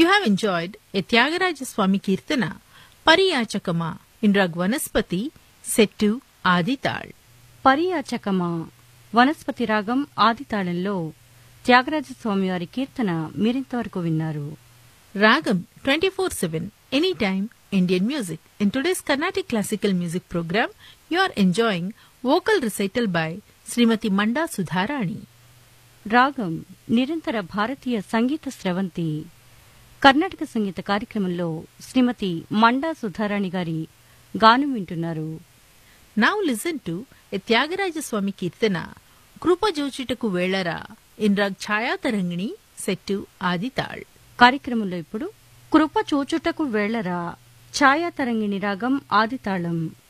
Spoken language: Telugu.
have enjoyed a Tyagaraja Swami Kirtana, Pariyachakama in Rag Vanaspati, set to Adital. పరియాచకమా వనస్పతి రాగం ఆదితాళంలో త్యాగరాజస్వామి వారి కీర్తన మీరింతవరకు విన్నారు. Ragam 24/7, anytime Indian music. In today's Carnatic Classical Music program, you are enjoying vocal recital by Srimati Manda Sudharani. రాగం నిరంతర భారతీయ సంగీత స్రవంతి. కర్ణాటక సంగీత కార్యక్రమంలో శ్రీమతి మండా సుధారాణి గారి గానం వింటున్నారు. Now listen to a Tyagaraja Swami Kirtana, Krupa Jochitaku Velara in Rag Chaya Tarangini, set to Adital. కార్యక్రమంలో ఇప్పుడు కృప చూచుటకు వేళరా ఛాయాతరంగిణి రాగం ఆదితాళం.